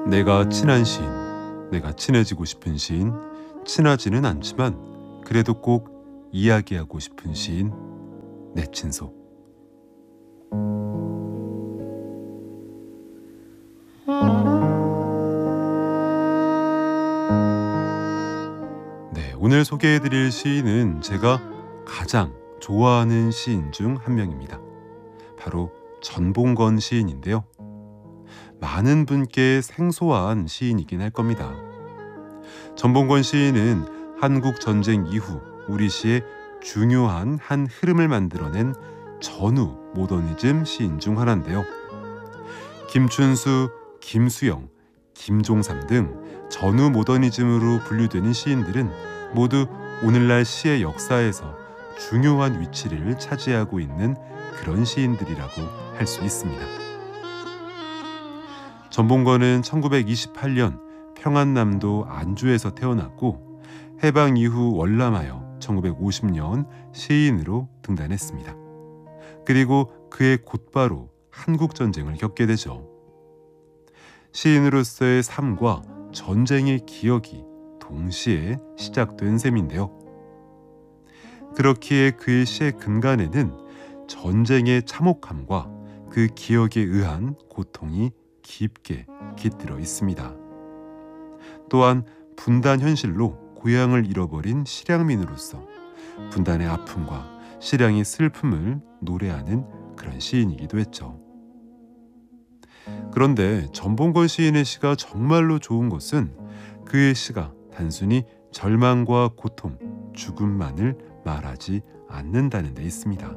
내가 친한 시인, 내가 친해지고 싶은 시인, 친하지는 않지만 그래도 꼭 이야기하고 싶은 시인, 내 친소. 네, 오늘 소개해드릴 시인은 제가 가장 좋아하는 시인 중 한 명입니다. 바로 전봉건 시인인데요. 많은 분께 생소한 시인이긴 할 겁니다. 전봉건 시인은 한국 전쟁 이후 우리 시의 중요한 한 흐름을 만들어낸 전후 모더니즘 시인 중 하나인데요. 김춘수, 김수영, 김종삼 등 전후 모더니즘으로 분류되는 시인들은 모두 오늘날 시의 역사에서 중요한 위치를 차지하고 있는 그런 시인들이라고 할 수 있습니다. 전봉건은 1928년 평안남도 안주에서 태어났고 해방 이후 월남하여 1950년 시인으로 등단했습니다. 그리고 그해 곧바로 한국전쟁을 겪게 되죠. 시인으로서의 삶과 전쟁의 기억이 동시에 시작된 셈인데요. 그렇기에 그의 시의 근간에는 전쟁의 참혹함과 그 기억에 의한 고통이 깊게 깃들어 있습니다. 또한 분단 현실로 고향을 잃어버린 실향민으로서 분단의 아픔과 실향의 슬픔을 노래하는 그런 시인이기도 했죠. 그런데 전봉건 시인의 시가 정말로 좋은 것은 그의 시가 단순히 절망과 고통, 죽음만을 말하지 않는다는 데 있습니다.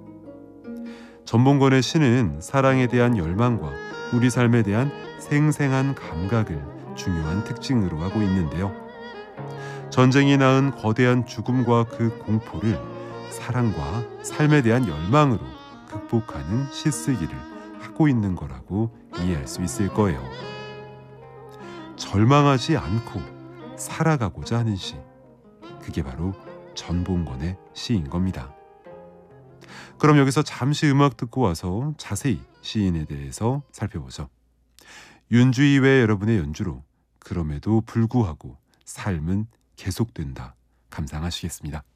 전봉건의 시는 사랑에 대한 열망과 우리 삶에 대한 생생한 감각을 중요한 특징으로 하고 있는데요. 전쟁이 낳은 거대한 죽음과 그 공포를 사랑과 삶에 대한 열망으로 극복하는 시쓰기를 하고 있는 거라고 이해할 수 있을 거예요. 절망하지 않고 살아가고자 하는 시, 그게 바로 전봉건의 시인 겁니다. 그럼 여기서 잠시 음악 듣고 와서 자세히 시인에 대해서 살펴보죠. 윤주희 외 여러분의 연주로 그럼에도 불구하고 삶은 계속된다 감상하시겠습니다.